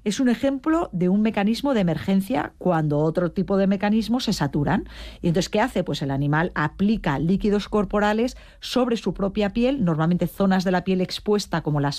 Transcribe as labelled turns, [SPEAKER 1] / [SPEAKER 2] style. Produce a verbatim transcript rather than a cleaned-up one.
[SPEAKER 1] es un ejemplo de un mecanismo de emergencia cuando otro tipo de mecanismos se saturan. Y entonces, ¿qué hace? Pues el animal aplica líquidos corporales sobre su propia piel, normalmente zonas de la piel expuesta como las